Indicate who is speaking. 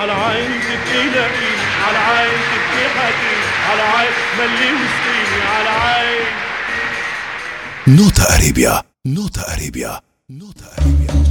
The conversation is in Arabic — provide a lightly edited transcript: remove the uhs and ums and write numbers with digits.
Speaker 1: على عين تبكي لئيم، على عين تبكي حكيم، على عين ملي وسطيني، على عين.
Speaker 2: نوتا أريبيا، نوتا أريبيا، نوتا أريبيا.